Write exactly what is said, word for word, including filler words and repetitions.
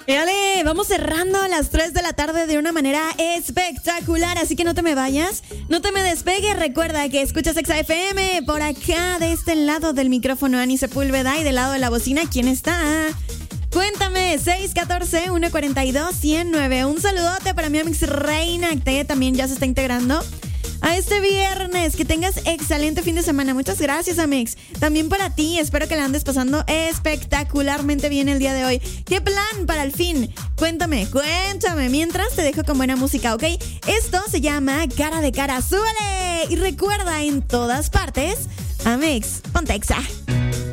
Dale, vamos cerrando a las tres de la tarde de una manera espectacular, así que no te me vayas, no te me despegues. Recuerda que escuchas Exa F M por acá, de este lado del micrófono Ani Sepúlveda, y del lado de la bocina, ¿quién está? Cuéntame, seis uno cuatro, uno cuatro dos, uno cero nueve. Un saludote para mi amix Reina, que también ya se está integrando a este viernes. Que tengas excelente fin de semana. Muchas gracias, Amix. También para ti, espero que la andes pasando espectacularmente bien el día de hoy. ¿Qué plan para el fin? Cuéntame, cuéntame. Mientras te dejo con buena música, ¿ok? Esto se llama Cara de Cara. ¡Súbele! Y recuerda, en todas partes, Amix, ponte Exa.